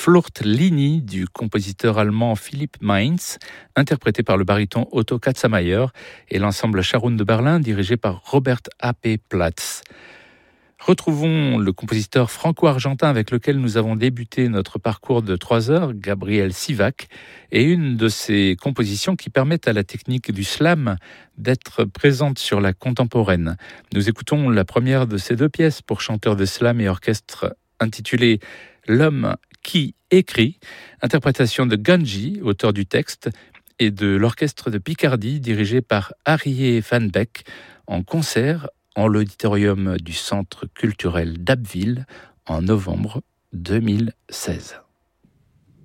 Flirtlinie du compositeur allemand Philipp Mainz, interprété par le baryton Otto Katzenmayer et l'ensemble Scharoun de Berlin dirigé par Robert A.P. Platz. Retrouvons le compositeur franco-argentin avec lequel nous avons débuté notre parcours de 3 heures, Gabriel Sivac, et une de ses compositions qui permettent à la technique du slam d'être présente sur la contemporaine. Nous écoutons la première de ces 2 pièces pour chanteurs de slam et orchestre intitulée « L'homme qui écrit », interprétation de Ganji, auteur du texte, et de l'orchestre de Picardie dirigé par Harriet Van Beck en concert en l'auditorium du Centre culturel d'Abbeville en novembre 2016.